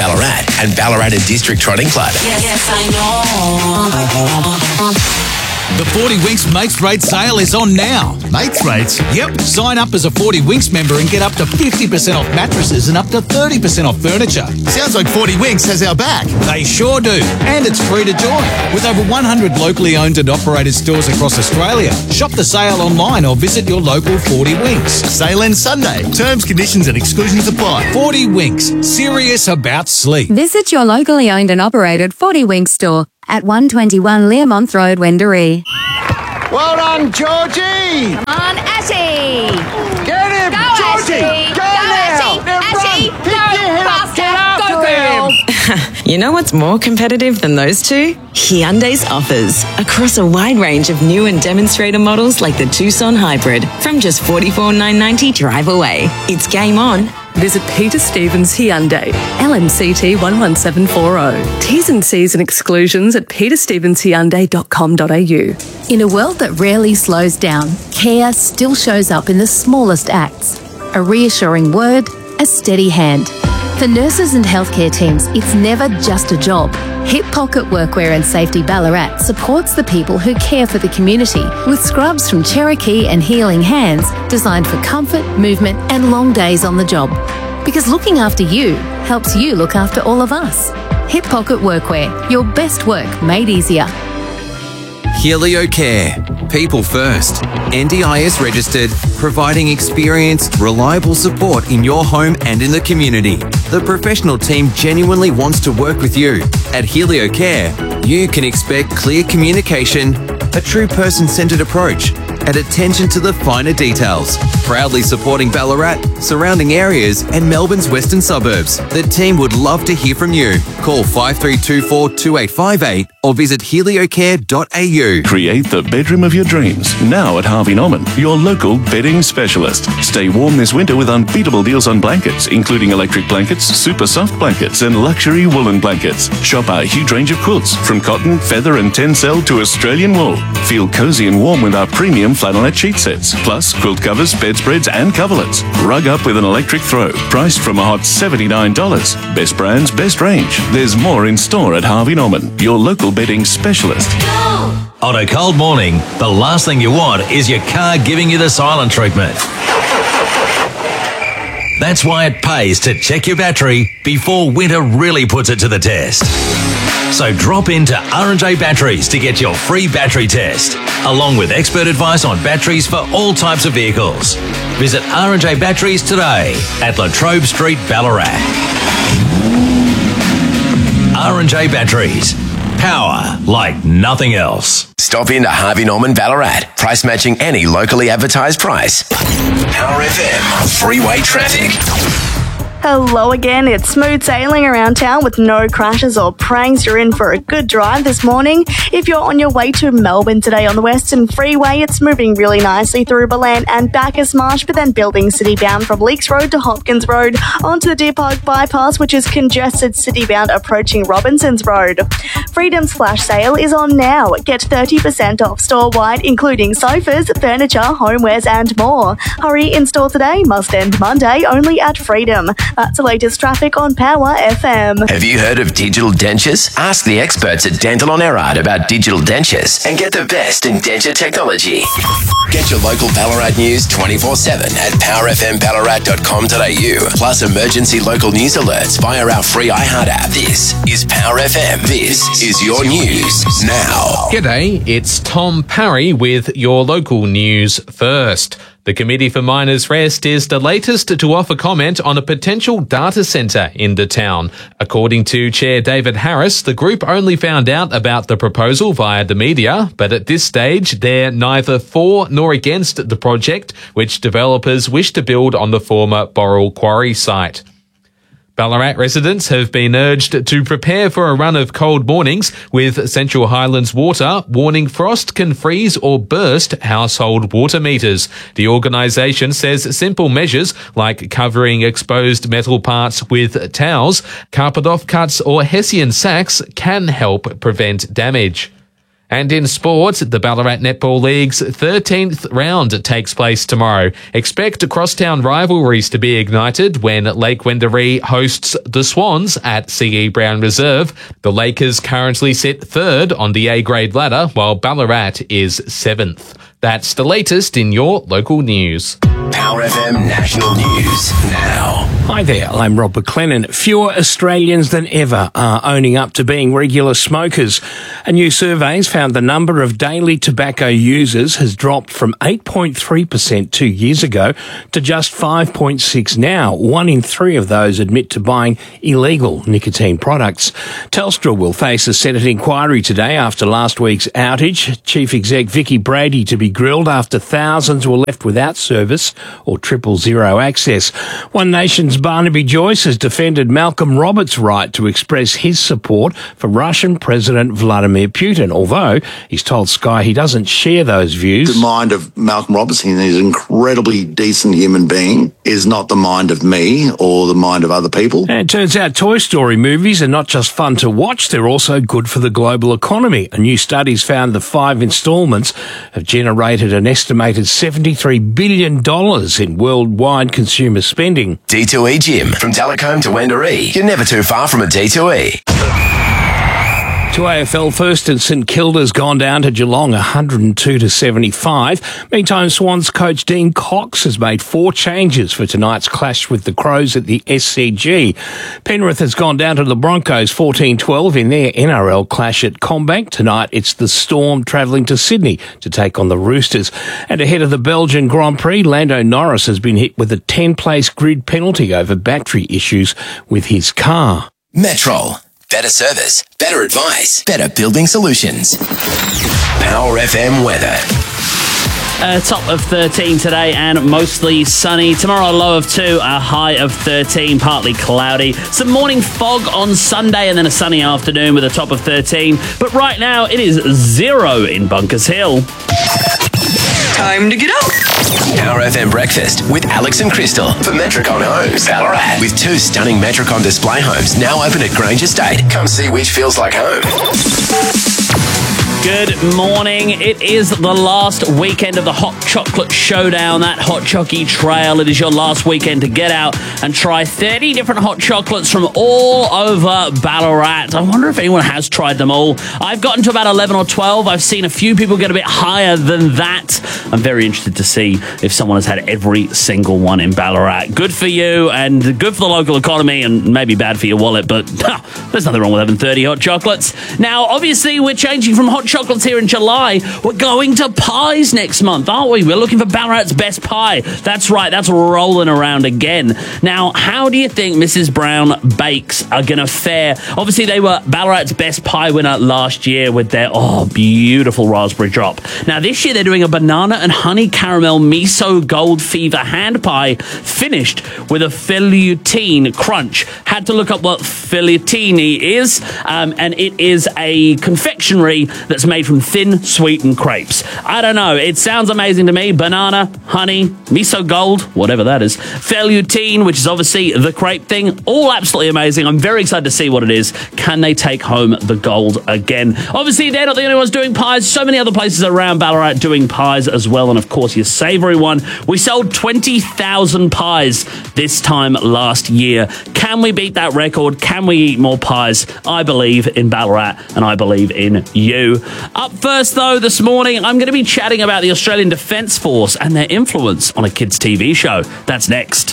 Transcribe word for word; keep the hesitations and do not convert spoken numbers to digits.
Ballarat and Ballarat and District Trotting Club. Yes, yes, I know. The forty Winks Mates Rate sale is on now. Mates Rates? Yep. Sign up as a forty Winks member and get up to fifty percent off mattresses and up to thirty percent off furniture. Sounds like forty Winks has our back. They sure do. And it's free to join. With over one hundred locally owned and operated stores across Australia. Shop the sale online or visit your local forty Winks. Sale ends Sunday. Terms, conditions and exclusions apply. forty Winks. Serious about sleep. Visit your locally owned and operated forty Winks store at one twenty-one Learmonth Road, Wendouree. Well done, Georgie! Come on, Ashy! Get him! Go, Georgie! Ashy! Go, Go, now! Ashy! Now Ashy! run! Pick Go, your head up! faster! Get after Go, girl! him! You know what's more competitive than those two? Hyundai's offers. Across a wide range of new and demonstrator models like the Tucson Hybrid from just forty-four thousand nine hundred ninety dollars drive away. It's game on. Visit Peter Stevens Hyundai, L M C T one one seven four zero. T's and C's and exclusions at peter stevens hyundai dot com dot a u. In a world that rarely slows down, care still shows up in the smallest acts. A reassuring word, a steady hand. For nurses and healthcare teams, it's never just a job. Hip Pocket Workwear and Safety Ballarat supports the people who care for the community with scrubs from Cherokee and Healing Hands designed for comfort, movement and long days on the job. Because looking after you helps you look after all of us. Hip Pocket Workwear, your best work made easier. Helio Care. People first. N D I S registered, providing experienced, reliable support in your home and in the community. The professional team genuinely wants to work with you. At Helio Care, you can expect clear communication, a true person-centered approach, and attention to the finer details. Proudly supporting Ballarat, surrounding areas, and Melbourne's western suburbs. The team would love to hear from you. Call five three two four, two eight five eight or visit helio care dot a u. Create the bedroom of your dreams now at Harvey Norman, your local bedding specialist. Stay warm this winter with unbeatable deals on blankets, including electric blankets, super soft blankets, and luxury woolen blankets. Shop our huge range of quilts from cotton, feather, and tencel to Australian wool. Feel cozy and warm with our premium flannelette sheet sets, plus quilt covers, bedspreads, and coverlets. Rug up with an electric throw, priced from a hot seventy-nine dollars. Best brands, best range. There's more in store at Harvey Norman, your local bedding specialist. On a cold morning, the last thing you want is your car giving you the silent treatment. That's why it pays to check your battery before winter really puts it to the test. So drop into R and J Batteries to get your free battery test, along with expert advice on batteries for all types of vehicles. Visit R and J Batteries today at Latrobe Street, Ballarat. R and J Batteries. Power like nothing else. Stop in to Harvey Norman Ballarat. Price matching any locally advertised price. Power F M. Freeway traffic. Hello again, it's smooth sailing around town with no crashes or pranks. You're in for a good drive this morning. If you're on your way to Melbourne today on the Western Freeway, it's moving really nicely through Ballan and Bacchus Marsh, but then building city bound from Leaks Road to Hopkins Road onto the Deer Park Bypass, which is congested city bound approaching Robinsons Road. Freedom's flash sale is on now. Get thirty percent off store-wide, including sofas, furniture, homewares and more. Hurry in store today, must end Monday, only at Freedom. That's the latest traffic on Power F M. Have you heard of digital dentures? Ask the experts at Dental on Erard about digital dentures and get the best in denture technology. Get your local Ballarat news twenty-four seven at power f m ballarat dot com dot a u. Plus emergency local news alerts via our free iHeart app. This is Power F M. This is your news now. G'day, it's Tom Parry with your local news first. The Committee for Miners' Rest is the latest to offer comment on a potential data centre in the town. According to Chair David Harris, the group only found out about the proposal via the media, but at this stage they're neither for nor against the project, which developers wish to build on the former Boral Quarry site. Ballarat residents have been urged to prepare for a run of cold mornings, with Central Highlands Water warning frost can freeze or burst household water meters. The organisation says simple measures like covering exposed metal parts with towels, carpet off cuts or hessian sacks can help prevent damage. And in sport, the Ballarat Netball League's thirteenth round takes place tomorrow. Expect crosstown rivalries to be ignited when Lake Wendouree hosts the Swans at C E Brown Reserve. The Lakers currently sit third on the A-grade ladder, while Ballarat is seventh. That's the latest in your local news. Power F M National News now. Hi there, I'm Rob McLennan. Fewer Australians than ever are owning up to being regular smokers. A new survey has found the number of daily tobacco users has dropped from eight point three percent two years ago to just five point six now. One in three of those admit to buying illegal nicotine products. Telstra will face a Senate inquiry today after last week's outage. Chief Exec Vicky Brady to be grilled after thousands were left without service or triple zero access. One Nation's Barnaby Joyce has defended Malcolm Roberts' right to express his support for Russian President Vladimir Putin, although he's told Sky he doesn't share those views. The mind of Malcolm Roberts, he's an incredibly decent human being, is not the mind of me or the mind of other people. And it turns out Toy Story movies are not just fun to watch, they're also good for the global economy. A new study's found the five instalments have generated an estimated seventy-three billion dollars in worldwide consumer spending. D two E Gym. From Telecombe to Wendouree, you're never too far from a D two E. To A F L first, and St Kilda's gone down to Geelong one hundred two to seventy-five. Meantime, Swans coach Dean Cox has made four changes for tonight's clash with the Crows at the S C G. Penrith has gone down to the Broncos fourteen twelve in their N R L clash at Combank. Tonight, it's the Storm travelling to Sydney to take on the Roosters. And ahead of the Belgian Grand Prix, Lando Norris has been hit with a ten-place grid penalty over battery issues with his car. Metrol. Better service, better advice, better building solutions. Power F M weather. A top of thirteen today and mostly sunny. Tomorrow, a low of two, a high of thirteen, partly cloudy. Some morning fog on Sunday and then a sunny afternoon with a top of thirteen. But right now, it is zero in Bunkers Hill. Time to get up. Power F M Breakfast with Alex and Crystal for Metricon Homes, Ballarat. With two stunning Metricon display homes now open at Grange Estate. Come see which feels like home. Good morning. It is the last weekend of the Hot Chocolate Showdown, that Hot Chocky Trail. It is your last weekend to get out and try thirty different hot chocolates from all over Ballarat. I wonder if anyone has tried them all. I've gotten to about eleven or twelve. I've seen a few people get a bit higher than that. I'm very interested to see if someone has had every single one in Ballarat. Good for you and good for the local economy and maybe bad for your wallet, but there's nothing wrong with having thirty hot chocolates. Now, obviously, we're changing from hot chocolates chocolates here in July. We're going to pies next month, aren't we? We're looking for Ballarat's best pie. That's right, that's rolling around again. Now, how do you think Missus Brown Bakes are going to fare? Obviously, they were Ballarat's best pie winner last year with their, oh, beautiful raspberry drop. Now, this year, they're doing a banana and honey caramel miso gold fever hand pie finished with a fellutine crunch. Had to look up what fellutini is, um, and it is a confectionery that's made from thin, sweetened crepes. I don't know. It sounds amazing to me. Banana, honey, miso gold, whatever that is. Fellutine, which is obviously the crepe thing. All absolutely amazing. I'm very excited to see what it is. Can they take home the gold again? Obviously, they're not the only ones doing pies. So many other places around Ballarat doing pies as well. And, of course, your savoury one. We sold twenty thousand pies this time last year. Can we beat that record? Can we eat more pies? I believe in Ballarat and I believe in you. Up first, though, this morning, I'm going to be chatting about the Australian Defence Force and their influence on a kids' T V show. That's next.